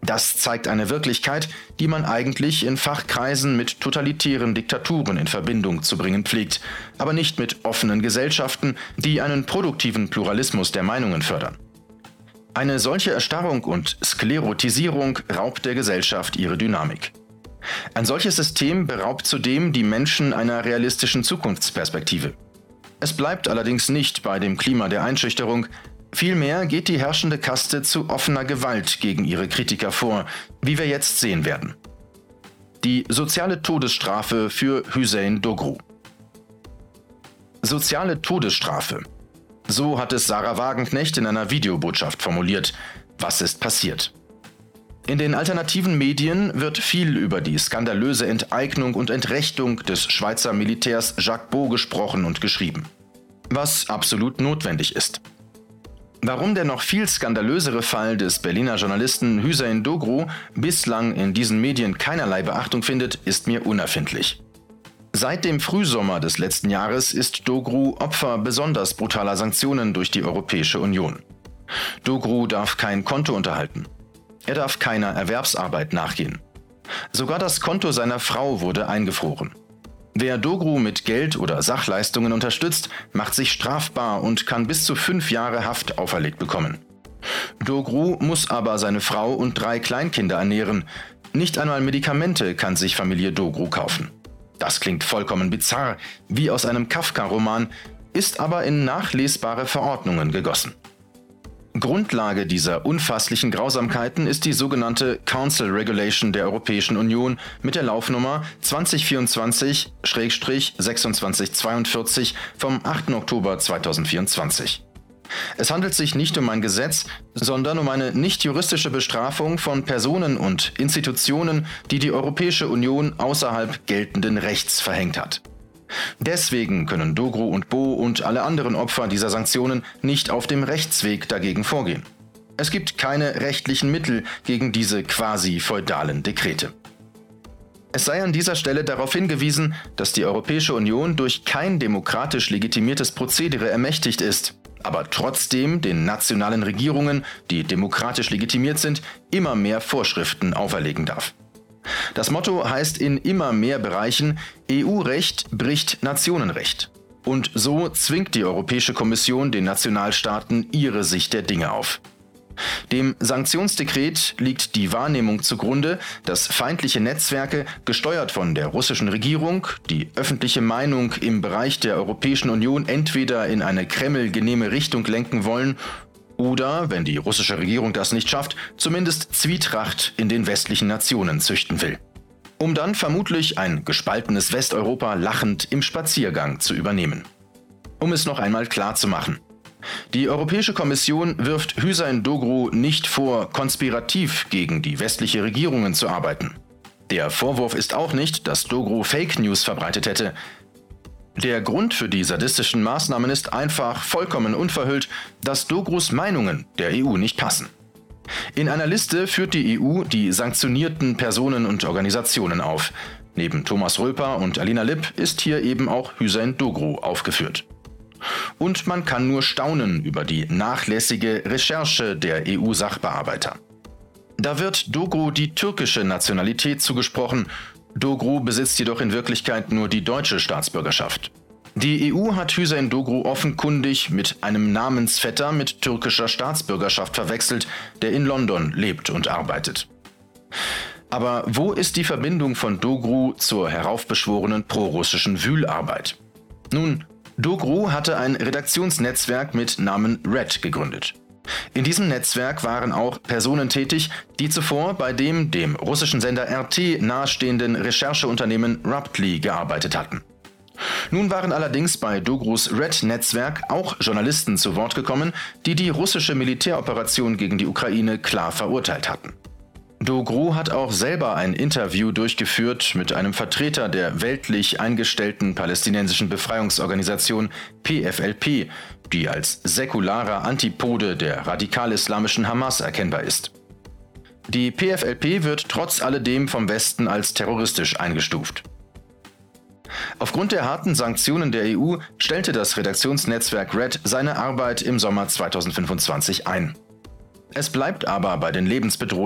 Das zeigt eine Wirklichkeit, die man eigentlich in Fachkreisen mit totalitären Diktaturen in Verbindung zu bringen pflegt, aber nicht mit offenen Gesellschaften, die einen produktiven Pluralismus der Meinungen fördern. Eine solche Erstarrung und Sklerotisierung raubt der Gesellschaft ihre Dynamik. Ein solches System beraubt zudem die Menschen einer realistischen Zukunftsperspektive. Es bleibt allerdings nicht bei dem Klima der Einschüchterung. Vielmehr geht die herrschende Kaste zu offener Gewalt gegen ihre Kritiker vor, wie wir jetzt sehen werden. Die soziale Todesstrafe für Hüseyin Doğru. Soziale Todesstrafe. So hat es Sarah Wagenknecht in einer Videobotschaft formuliert. Was ist passiert? In den alternativen Medien wird viel über die skandalöse Enteignung und Entrechtung des Schweizer Militärs Jacques Beau gesprochen und geschrieben. Was absolut notwendig ist. Warum der noch viel skandalösere Fall des Berliner Journalisten Hüseyin Doğru bislang in diesen Medien keinerlei Beachtung findet, ist mir unerfindlich. Seit dem Frühsommer des letzten Jahres ist Doğru Opfer besonders brutaler Sanktionen durch die Europäische Union. Doğru darf kein Konto unterhalten. Er darf keiner Erwerbsarbeit nachgehen. Sogar das Konto seiner Frau wurde eingefroren. Wer Doğru mit Geld oder Sachleistungen unterstützt, macht sich strafbar und kann bis zu 5 Jahre Haft auferlegt bekommen. Doğru muss aber seine Frau und 3 Kleinkinder ernähren. Nicht einmal Medikamente kann sich Familie Doğru kaufen. Das klingt vollkommen bizarr, wie aus einem Kafka-Roman, ist aber in nachlesbare Verordnungen gegossen. Grundlage dieser unfasslichen Grausamkeiten ist die sogenannte Council Regulation der Europäischen Union mit der Laufnummer 2024/2642 vom 8. Oktober 2024. Es handelt sich nicht um ein Gesetz, sondern um eine nicht juristische Bestrafung von Personen und Institutionen, die die Europäische Union außerhalb geltenden Rechts verhängt hat. Deswegen können Doğru und Beau und alle anderen Opfer dieser Sanktionen nicht auf dem Rechtsweg dagegen vorgehen. Es gibt keine rechtlichen Mittel gegen diese quasi feudalen Dekrete. Es sei an dieser Stelle darauf hingewiesen, dass die Europäische Union durch kein demokratisch legitimiertes Prozedere ermächtigt ist, aber trotzdem den nationalen Regierungen, die demokratisch legitimiert sind, immer mehr Vorschriften auferlegen darf. Das Motto heißt in immer mehr Bereichen, EU-Recht bricht Nationenrecht. Und so zwingt die Europäische Kommission den Nationalstaaten ihre Sicht der Dinge auf. Dem Sanktionsdekret liegt die Wahrnehmung zugrunde, dass feindliche Netzwerke, gesteuert von der russischen Regierung, die öffentliche Meinung im Bereich der Europäischen Union entweder in eine Kreml-genehme Richtung lenken wollen oder, wenn die russische Regierung das nicht schafft, zumindest Zwietracht in den westlichen Nationen züchten will. Um dann vermutlich ein gespaltenes Westeuropa lachend im Spaziergang zu übernehmen. Um es noch einmal klar zu machen. Die Europäische Kommission wirft Hüseyin Doğru nicht vor, konspirativ gegen die westliche Regierungen zu arbeiten. Der Vorwurf ist auch nicht, dass Doğru Fake News verbreitet hätte. Der Grund für die sadistischen Maßnahmen ist einfach vollkommen unverhüllt, dass Doğrus Meinungen der EU nicht passen. In einer Liste führt die EU die sanktionierten Personen und Organisationen auf. Neben Thomas Röper und Alina Lipp ist hier eben auch Hüseyin Doğru aufgeführt. Und man kann nur staunen über die nachlässige Recherche der EU-Sachbearbeiter. Da wird Doğru die türkische Nationalität zugesprochen. Doğru besitzt jedoch in Wirklichkeit nur die deutsche Staatsbürgerschaft. Die EU hat Hüseyin Doğru offenkundig mit einem Namensvetter mit türkischer Staatsbürgerschaft verwechselt, der in London lebt und arbeitet. Aber wo ist die Verbindung von Doğru zur heraufbeschworenen prorussischen Wühlarbeit? Nun, Doğru hatte ein Redaktionsnetzwerk mit Namen Red gegründet. In diesem Netzwerk waren auch Personen tätig, die zuvor bei dem russischen Sender RT nahestehenden Rechercheunternehmen Ruptly gearbeitet hatten. Nun waren allerdings bei Doğrus Red-Netzwerk auch Journalisten zu Wort gekommen, die die russische Militäroperation gegen die Ukraine klar verurteilt hatten. Doğru hat auch selber ein Interview durchgeführt mit einem Vertreter der weltlich eingestellten palästinensischen Befreiungsorganisation PFLP, die als säkularer Antipode der radikal-islamischen Hamas erkennbar ist. Die PFLP wird trotz alledem vom Westen als terroristisch eingestuft. Aufgrund der harten Sanktionen der EU stellte das Redaktionsnetzwerk Red seine Arbeit im Sommer 2025 ein. Es bleibt aber bei den lebensbedrohlichen